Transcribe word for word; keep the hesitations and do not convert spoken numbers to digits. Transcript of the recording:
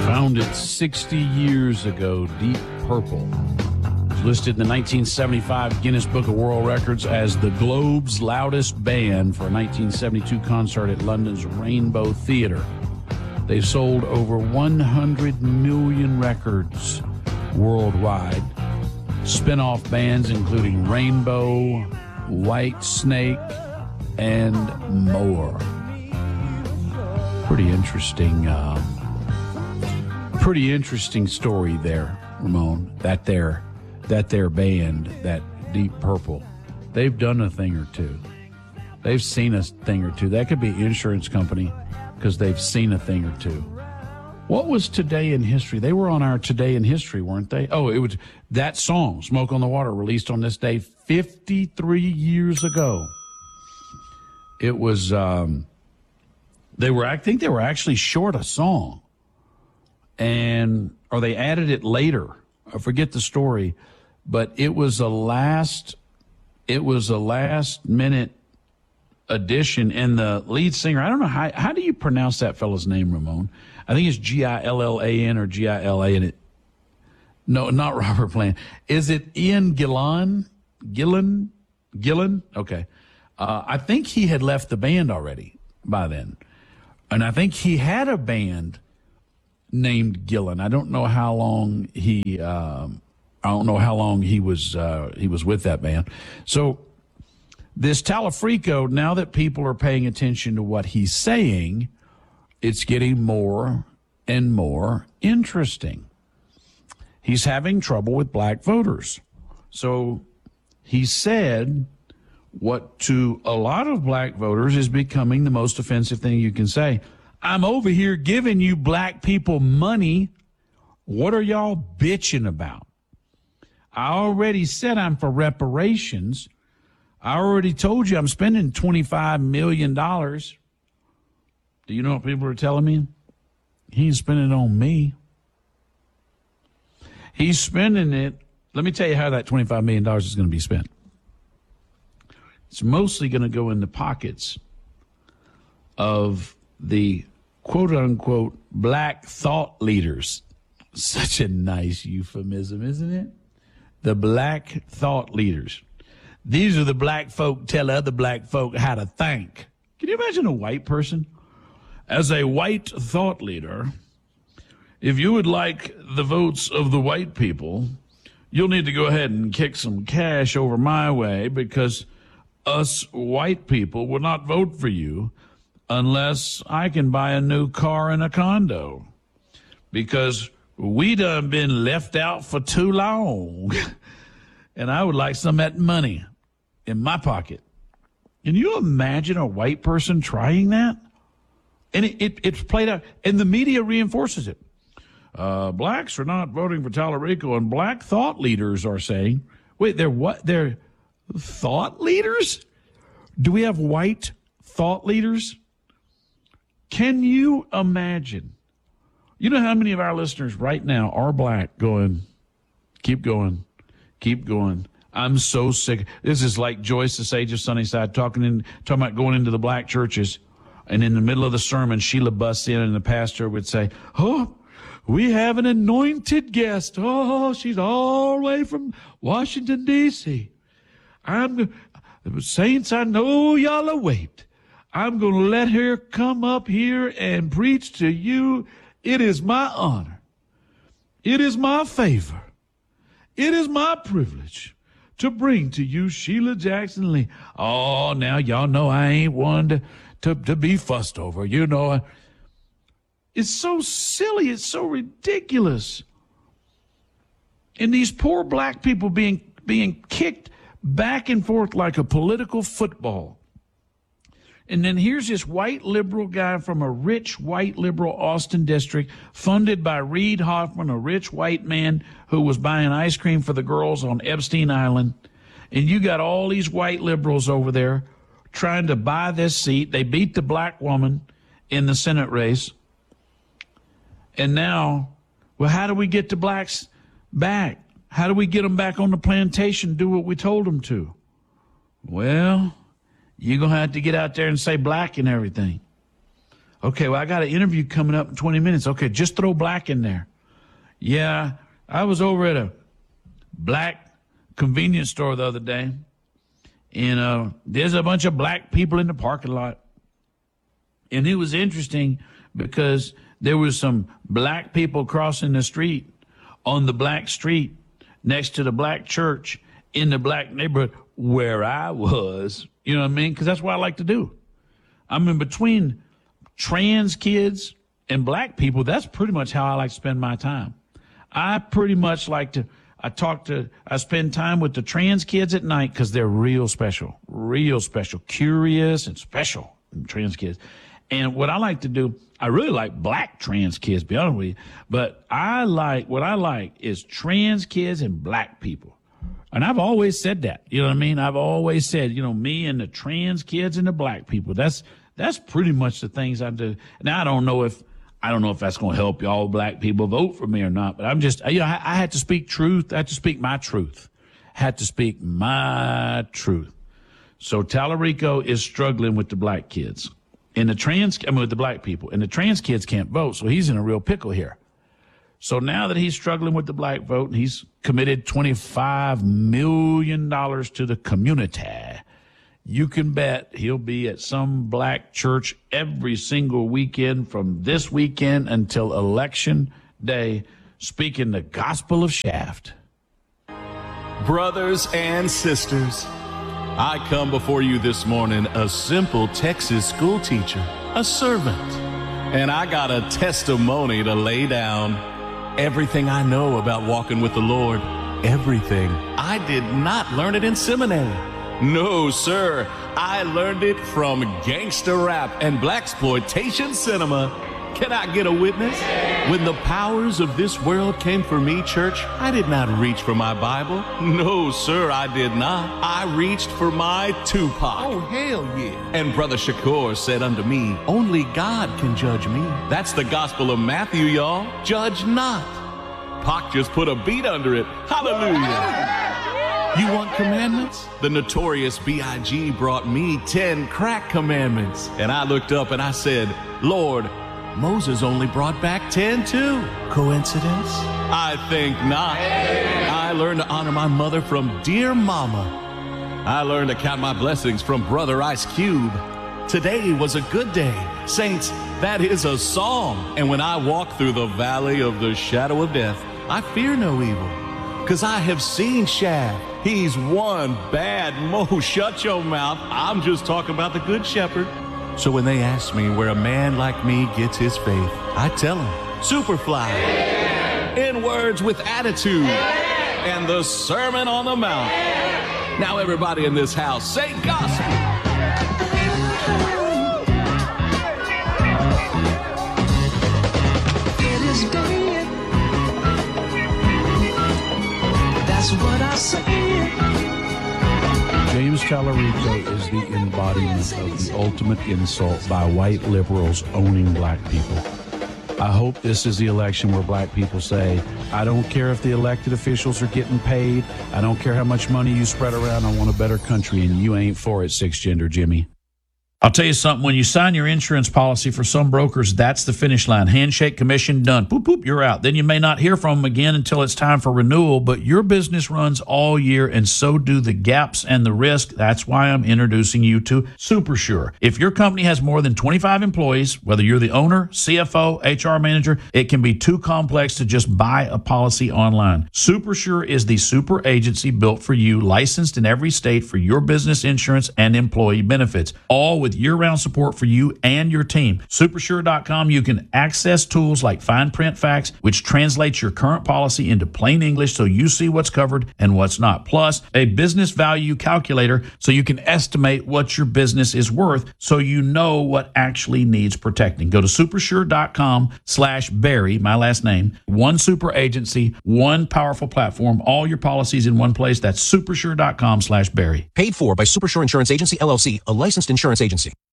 Founded sixty years ago, Deep Purple was listed in the nineteen seventy-five Guinness Book of World Records as the globe's loudest band for a nineteen seventy-two concert at London's Rainbow Theatre. They sold over one hundred million records worldwide. Spin-off bands including Rainbow, White Snake, and more. Pretty interesting, uh, pretty interesting story there, Ramon. That there, that there band, that Deep Purple, they've done a thing or two. They've seen a thing or two. That could be insurance company because they've seen a thing or two. What was Today in History? They were on our Today in History, weren't they? Oh, it was that song, Smoke on the Water, released on this day fifty-three years ago. It was, um, they were, I think they were actually short a song. And, or they added it later. I forget the story. But it was a last, it was a last minute addition. And the lead singer, I don't know, how, how do you pronounce that fellow's name, Ramon? I think it's G I L L A N or G I L A in it. No, not Robert Plant. Is it Ian Gillan? Gillan? Gillan? Okay. Uh, I think he had left the band already by then. And I think he had a band named Gillan. I don't know how long he, um, I don't know how long he was, uh, he was with that band. So this Talafrico, now that people are paying attention to what he's saying, it's getting more and more interesting. He's having trouble with black voters. So he said what to a lot of black voters is becoming the most offensive thing you can say. I'm over here giving you black people money. What are y'all bitching about? I already said I'm for reparations. I already told you I'm spending twenty-five million dollars. Do you know what people are telling me? He ain't spending it on me. He's spending it. Let me tell you how that twenty-five million dollars is going to be spent. It's mostly going to go in the pockets of the quote-unquote black thought leaders. Such a nice euphemism, isn't it? The black thought leaders. These are the black folk tell other black folk how to think. Can you imagine a white person? As a white thought leader, if you would like the votes of the white people, you'll need to go ahead and kick some cash over my way because us white people will not vote for you unless I can buy a new car and a condo because we done been left out for too long. And I would like some of that money in my pocket. Can you imagine a white person trying that? And it, it, it's played out, and the media reinforces it. Uh, blacks are not voting for Talarico, and black thought leaders are saying, wait, they're what? They're thought leaders? Do we have white thought leaders? Can you imagine? You know how many of our listeners right now are black going, keep going, keep going. I'm so sick. This is like Joyce, the sage of Sunnyside, talking in, talking about going into the black churches. And in the middle of the sermon, Sheila busts in and the pastor would say, oh, we have an anointed guest. Oh, she's all the way from Washington, D C I'm, saints, I know y'all await. I'm going to let her come up here and preach to you. It is my honor. It is my favor. It is my privilege to bring to you Sheila Jackson Lee. Oh, now y'all know I ain't one to, to, to be fussed over. You know, it's so silly. It's so ridiculous. And these poor black people being being kicked back and forth like a political football. And then here's this white liberal guy from a rich white liberal Austin district, funded by Reid Hoffman, a rich white man who was buying ice cream for the girls on Epstein Island. And you got all these white liberals over there trying to buy this seat. They beat the black woman in the Senate race. And now, well, how do we get the blacks back? How do we get them back on the plantation, do what we told them to? Well, you're going to have to get out there and say black and everything. Okay, well, I got an interview coming up in twenty minutes. Okay, just throw black in there. Yeah, I was over at a black convenience store the other day, and uh, there's a bunch of black people in the parking lot. And it was interesting because there was some black people crossing the street on the black street next to the black church in the black neighborhood where I was. You know what I mean? Because that's what I like to do. I'm in between trans kids and black people. That's pretty much how I like to spend my time. I pretty much like to, I talk to, I spend time with the trans kids at night because they're real special, real special, curious and special, trans kids. And what I like to do, I really like black trans kids, to be honest with you, but I like, what I like is trans kids and black people. And I've always said that, you know what I mean? I've always said, you know, me and the trans kids and the black people, that's, that's pretty much the things I do. Now, I don't know if, I don't know if that's going to help y'all black people vote for me or not, but I'm just, you know, I, I had to speak truth. I had to speak my truth. I had to speak my truth. So Tallarico is struggling with the black kids. And the trans, I mean, with the black people, and the trans kids can't vote, so he's in a real pickle here. So now that he's struggling with the black vote, and he's committed twenty-five million dollars to the community, you can bet he'll be at some black church every single weekend from this weekend until election day, speaking the gospel of Shaft. Brothers and sisters, I come before you this morning, a simple Texas school teacher, a servant, and I got a testimony to lay down. Everything I know about walking with the Lord, everything, I did not learn it in seminary. No, sir, I learned it from gangster rap and blaxploitation cinema. Can I get a witness? When the powers of this world came for me, church, I did not reach for my Bible. No, sir, I did not. I reached for my Tupac. Oh, hell yeah. And Brother Shakur said unto me, only God can judge me. That's the gospel of Matthew, y'all. Judge not. Pac just put a beat under it. Hallelujah. You want commandments? The notorious B I G brought me ten crack commandments. And I looked up and I said, Lord, Moses only brought back ten too. Coincidence? I think not. I learned to honor my mother from dear mama. I learned to count my blessings from Brother Ice Cube. Today was a good day. Saints, that is a song. And when I walk through the valley of the shadow of death, I fear no evil. Cause I have seen Shaft. He's one bad mo. Shut your mouth. I'm just talking about the good shepherd. So when they ask me where a man like me gets his faith, I tell them, Superfly, yeah. In words with attitude, yeah. And the Sermon on the Mount. Yeah. Now everybody in this house, say gospel. It is dead. That's what I said. James Tallarico is the embodiment of the ultimate insult by white liberals owning black people. I hope this is the election where black people say, I don't care if the elected officials are getting paid. I don't care how much money you spread around. I want a better country, and you ain't for it, six-gender Jimmy. I'll tell you something. When you sign your insurance policy for some brokers, that's the finish line. Handshake, commission, done. Boop, boop, you're out. Then you may not hear from them again until it's time for renewal, but your business runs all year, and so do the gaps and the risk. That's why I'm introducing you to SuperSure. If your company has more than twenty-five employees, whether you're the owner, C F O, H R manager, it can be too complex to just buy a policy online. SuperSure is the super agency built for you, licensed in every state for your business insurance and employee benefits, all with year-round support for you and your team. Supersure dot com, you can access tools like fine print facts, which translates your current policy into plain English so you see what's covered and what's not. Plus, a business value calculator so you can estimate what your business is worth so you know what actually needs protecting. Go to supersure dot com slash Barry, my last name. One super agency, one powerful platform, all your policies in one place. That's supersure dot com slash Barry. Paid for by Supersure Insurance Agency, L L C, a licensed insurance agency.